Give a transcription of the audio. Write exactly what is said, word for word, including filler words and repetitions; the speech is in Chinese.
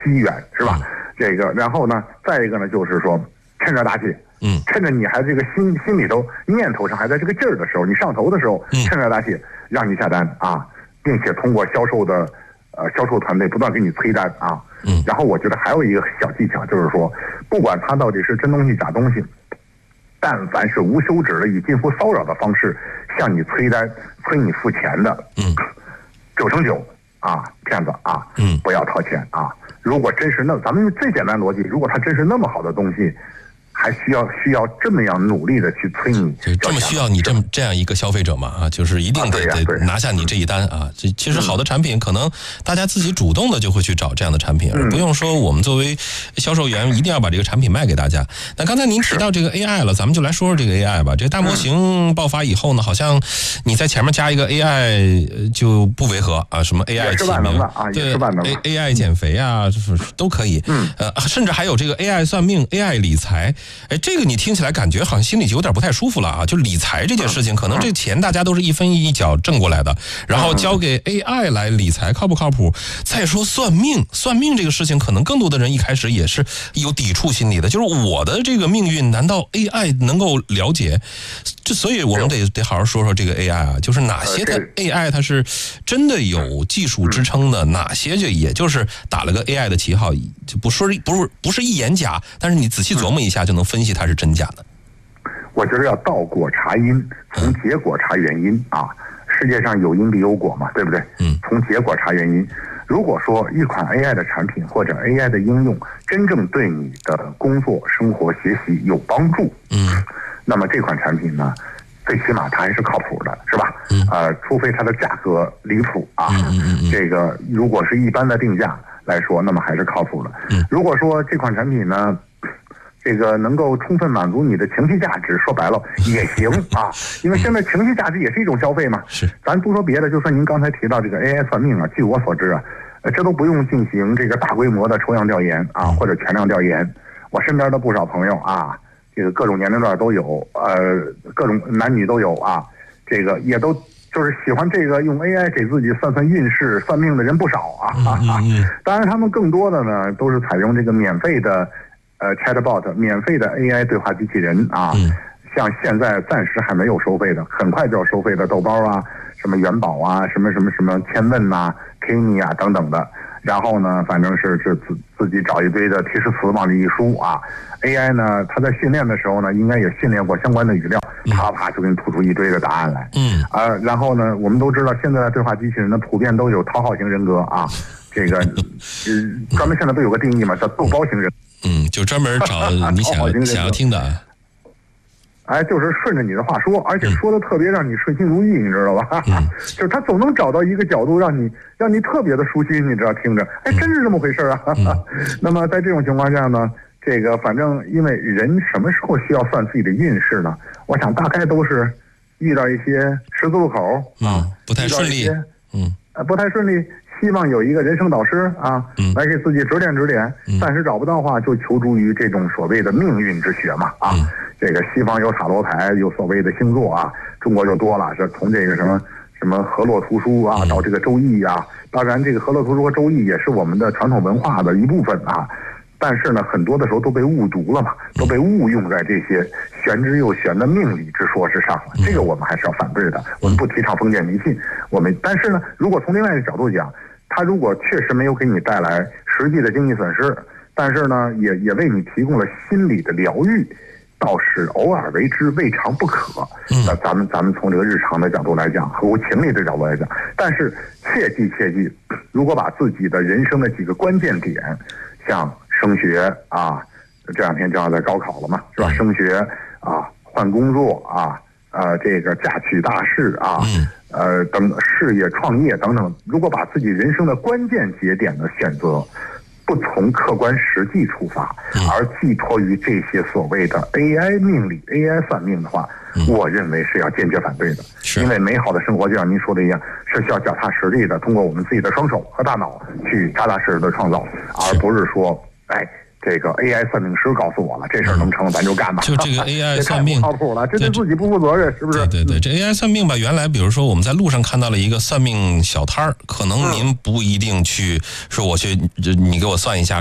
机缘，是吧？嗯、这个，然后呢，再一个呢，就是说趁热打铁。 嗯， 趁着你还这个心心里头念头上还在这个劲儿的时候，你上头的时候，趁热打铁，让你下单啊，并且通过销售的呃销售团队不断给你催单啊。 嗯， 然后我觉得还有一个小技巧，就是说，不管它到底是真东西假东西，但凡是无休止的以近乎骚扰的方式向你催单、催你付钱的， 嗯， 九成九啊骗子啊， 嗯， 不要掏钱啊。如果真是那咱们最简单逻辑，如果它真是那么好的东西。还需要需要这么样努力的去催你， 就这么需要你这么这样一个消费者嘛啊，就是一定得、 啊、 得拿下你这一单啊。这其实好的产品，可能大家自己主动的就会去找这样的产品，而不用说我们作为销售员一定要把这个产品卖给大家。那刚才您提到这个 A I 了，咱们就来说说这个 A I 吧。这个大模型爆发以后呢，好像你在前面加一个 A I 就不违和啊，什么 A I 起名啊， 对 A A I 减肥啊，就是都可以。 嗯， 呃，甚至还有这个 A I 算命、A I 理财。哎，这个你听起来感觉好像心里就有点不太舒服了啊！就理财这件事情，可能这钱大家都是一分一角挣过来的，然后交给 A I 来理财，靠不靠谱？再说算命，算命这个事情，可能更多的人一开始也是有抵触心理的，就是我的这个命运，难道 A I 能够了解？这所以我们得得好好说说这个 A I 啊，就是哪些的 A I 它是真的有技术支撑的，哪些就也就是打了个 A I 的旗号，就不说不是不是一眼假，但是你仔细琢磨一下就能分析它是真假的。 我觉得要倒果查因，从结果查原因啊。世界上有因必有果嘛，对不对？ 嗯。 从结果查原因。如果说一款 A I 的产品或者 A I 的应用真正对你的工作、生活、学习有帮助， 嗯， 那么这款产品呢，最起码它还是靠谱的，是吧？ 嗯。 呃，除非它的价格离谱啊。 嗯嗯嗯。 这个如果是一般的定价来说，那么还是靠谱的。 嗯。 如果说这款产品呢，这个能够充分满足你的情绪价值，说白了也行啊，因为现在情绪价值也是一种消费嘛。 是， 咱不说别的，就说您刚才提到这个 A I 算命啊，据我所知啊，呃，这都不用进行这个大规模的抽样调研啊，或者全量调研。我身边的不少朋友啊，这个各种年龄段都有，呃，各种男女都有啊，这个也都就是喜欢这个用 A I 给自己算算运势、算命的人不少啊。 嗯嗯嗯。 当然，他们更多的呢都是采用这个免费的。呃 ，Chatbot 免费的 A I 对话机器人啊， 嗯、 像现在暂时还没有收费的，很快就要收费的豆包啊，什么元宝啊，什么什么什么千问呐、Kimi 啊等等的。然后呢，反正是是自自己找一堆的提示词往里一输啊。A I 呢，它在训练的时候呢，应该也训练过相关的语料，啪啪就给你吐出一堆的答案来。 嗯啊、呃，然后呢，我们都知道现在的对话机器人呢，普遍都有讨好型人格啊，这个呃，专门现在都有个定义嘛，叫逗包型人。 嗯，就专门找你想想要听的， 哎，就是顺着你的话说，而且说的特别让你顺心如意，你知道吧？ 嗯、 就是他总能找到一个角度让你让你特别的舒心，你知道听着，哎，真是这么回事啊！ 嗯、 那么在这种情况下呢，这个反正因为人什么时候需要算自己的运势呢？我想大概都是遇到一些十字路口啊、 嗯，不太顺利， 嗯，呃，不太顺利。希望有一个人生导师啊， 嗯、 来给自己指点指点。 嗯、 暂时找不到的话，就求助于这种所谓的命运之学嘛啊。 嗯、 这个西方有塔罗牌，有所谓的星座啊，中国就多了，是从这个什么什么河洛图书啊，到这个周易啊。当然，这个河洛图书和周易也是我们的传统文化的一部分啊。但是呢，很多的时候都被误读了嘛，都被误用在这些玄之又玄的命理之说之上了。这个我们还是要反对的。我们不提倡封建迷信，我们但是呢，如果从另外一个角度讲，它如果确实没有给你带来实际的经济损失，但是呢，也也为你提供了心理的疗愈，倒是偶尔为之，未尝不可。那咱们咱们从这个日常的角度来讲，和情理的角度来讲，但是切记切记，如果把自己的人生的几个关键点，像升学啊，这两天就要在高考了嘛，是吧？升学啊，换工作啊，呃，这个嫁娶大事啊。呃，等事业创业等等，如果把自己人生的关键节点的选择，不从客观实际出发，而寄托于这些所谓的 A I 命理、A I 算命的话，我认为是要坚决反对的。因为美好的生活就像您说的一样，是需要脚踏实地的，通过我们自己的双手和大脑去扎扎实实的创造，而不是说，哎， 这个 A I 算命师告诉我了，这事儿能成，咱就干吧。 就这个 A I 算命靠谱了，这对自己不负责任，是不是？ 对对对，这 A I 算命吧，原来比如说我们在路上看到了一个算命小摊儿，可能您不一定去说我去，你给我算一下。